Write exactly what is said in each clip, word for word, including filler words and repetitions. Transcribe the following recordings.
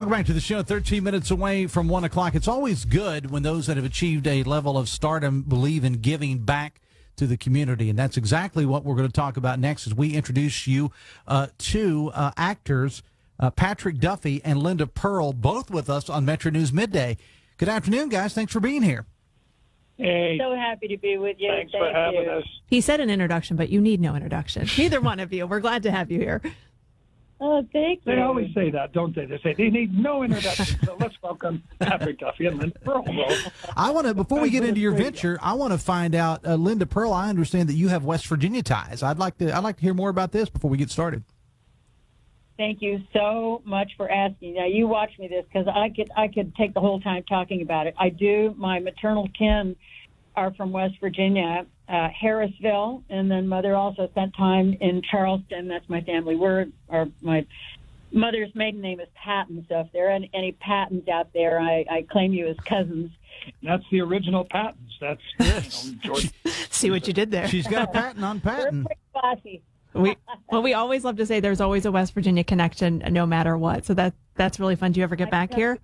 Welcome back to the show. thirteen minutes away from one o'clock. It's always good when those that have achieved a level of stardom believe in giving back to the community. And that's exactly what we're going to talk about next as we introduce you uh, to uh, actors uh, Patrick Duffy and Linda Pearl, both with us on Metro News Midday. Good afternoon, guys. Thanks for being here. Hey. So happy to be with you. Thanks Thank for having you. us. He said an introduction, but you need no introduction. Neither one of you. We're glad to have you here. Oh, thank you. They always say that, don't they? They say they need no introduction. So let's welcome Patrick Duffy and Linda Pearl. I want to, before we get into your venture, I want to find out, uh, Linda Pearl, I understand that you have West Virginia ties. I'd like to, I'd like to hear more about this before we get started. Thank you so much for asking. Now, you watch me this because I could, I could take the whole time talking about it. I do. My maternal kin are from West Virginia, uh, Harrisville, and then mother also spent time in Charleston. That's my family. We're, or my mother's maiden name is Patton, so if there are any, any Pattons out there, I, I claim you as cousins. That's the original Pattons. That's you know, George. See what you did there. She's got a patent on We're patent. pretty classy. We, well, we always love to say there's always a West Virginia connection no matter what. So that that's really fun. Do you ever get back here?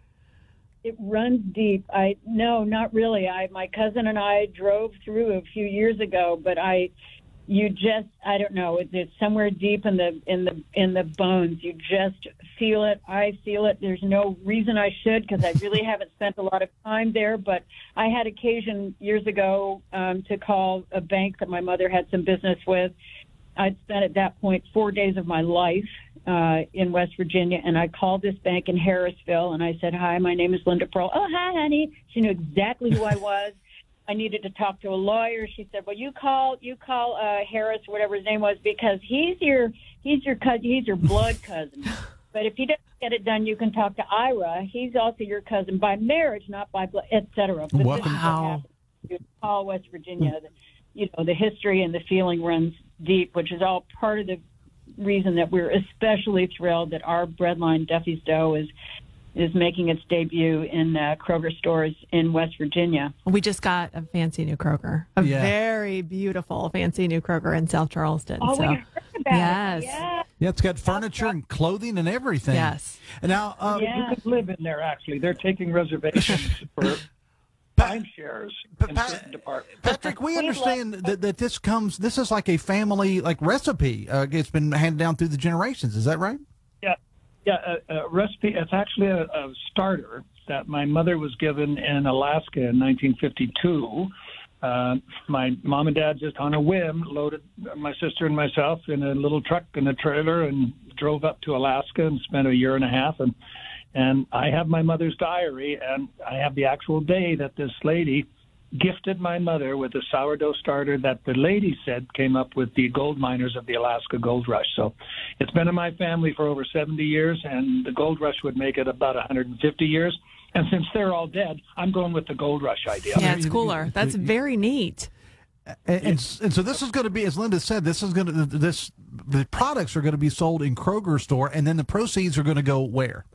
It runs deep. I no, not really. I my cousin and I drove through a few years ago, but I, you just I don't know. It's, it's somewhere deep in the in the in the bones. You just feel it. I feel it. There's no reason I should because I really haven't spent a lot of time there. But I had occasion years ago um, to call a bank that my mother had some business with. I'd spent at that point four days of my life uh, in West Virginia, and I called this bank in Harrisville, and I said, hi, my name is Linda Pearl. Oh, hi, honey. She knew exactly who I was. I needed to talk to a lawyer. She said, well, you call you call uh, Harris, whatever his name was, because he's your he's your cousin, he's your blood cousin. But if he doesn't get it done, you can talk to Ira. He's also your cousin by marriage, not by blood, et cetera. But Welcome. this is what happened. You call West Virginia. The, you know, the history and the feeling runs deep, which is all part of the reason that we're especially thrilled that our breadline Duffy's Dough is is making its debut in uh, Kroger stores in West Virginia. We just got a fancy new Kroger, a Yeah. very beautiful fancy new Kroger in South Charleston. Oh, so, we heard about yes. it. Yeah. Yeah, it's got furniture and clothing and everything. Yes. And now, uh, Yeah. You could live in there, actually. They're taking reservations for timeshares But in Pa- certain departments. Patrick, we We understand that, that this comes, this is like a family like recipe. Uh, it's been handed down through the generations. Is that right? Yeah, yeah. A, a recipe. It's actually a, a starter that my mother was given in Alaska in nineteen fifty-two. Uh, my mom and dad just on a whim loaded my sister and myself in a little truck and a trailer and drove up to Alaska and spent a year and a half. And and I have my mother's diary, and I have the actual day that this lady gifted my mother with a sourdough starter that the lady said came up with the gold miners of the Alaska Gold Rush. So it's been in my family for over seventy years, and the Gold Rush would make it about one hundred fifty years. And since they're all dead, I'm going with the Gold Rush idea. Yeah, it's cooler. That's very neat. And, and, and so this is going to be, as Linda said, this is going to, this, the products are going to be sold in Kroger store, and then the proceeds are going to go where?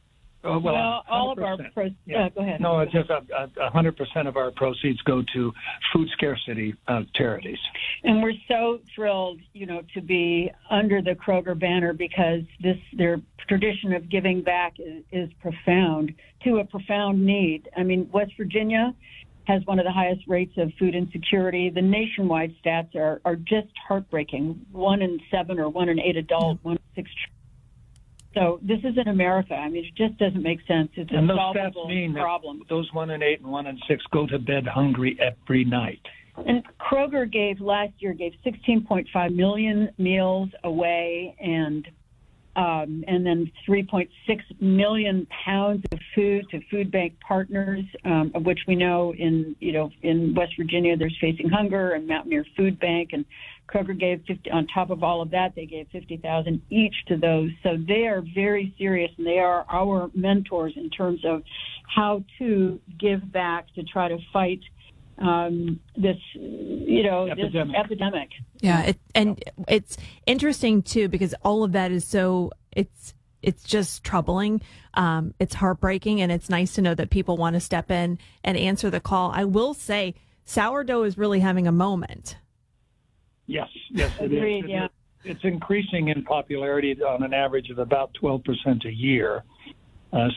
Oh, well, Well, all of our one hundred percent. pro- Yeah. uh, go ahead. No, it's just a, a, one hundred percent of our proceeds go to food scarcity uh, charities. And we're so thrilled, you know, to be under the Kroger banner because this their tradition of giving back is, is profound to a profound need. I mean, West Virginia has one of the highest rates of food insecurity. The nationwide stats are, are just heartbreaking. One in seven or one in eight adult, one in six. So this is in America. I mean, it just doesn't make sense. It's a And those solvable stats mean problem. that those one in eight and one in six go to bed hungry every night. And Kroger gave last year gave sixteen point five million meals away, and um, and then three point six million pounds of food to food bank partners, um, of which we know in you know in West Virginia there's Facing Hunger and Mountaineer Food Bank, and Kroger gave fifty. On top of all of that, they gave fifty thousand each to those. So they are very serious, and they are our mentors in terms of how to give back to try to fight um, this, you know, Epidemic. this epidemic. Yeah, it, and it's interesting too because all of that is so it's it's just troubling. Um, it's heartbreaking, and it's nice to know that people want to step in and answer the call. I will say, sourdough is really having a moment. Yes, yes, it Agreed, is. yeah. It- It's increasing in popularity on an average of about twelve percent a year. Uh,